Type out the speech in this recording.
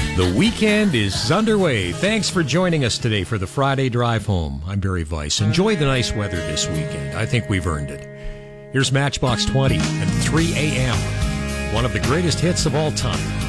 The weekend is underway. Thanks for joining us today for the Friday Drive Home. I'm Barry Weiss. Enjoy the nice weather this weekend. I think we've earned it. Here's Matchbox 20 at 3 a.m. One of the greatest hits of all time.